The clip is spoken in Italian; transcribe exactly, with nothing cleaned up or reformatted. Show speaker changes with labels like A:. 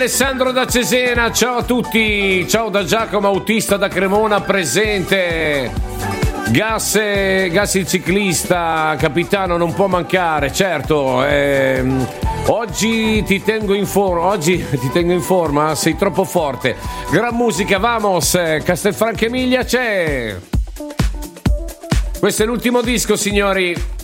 A: Alessandro da Cesena, ciao a tutti, ciao da Giacomo autista da Cremona presente. Gas, eh, Gas il ciclista, capitano non può mancare, certo. Ehm, oggi ti tengo in forma, oggi ti tengo in forma, sei troppo forte. Gran musica, vamos, Castelfranco Emilia c'è. Questo è l'ultimo disco, signori.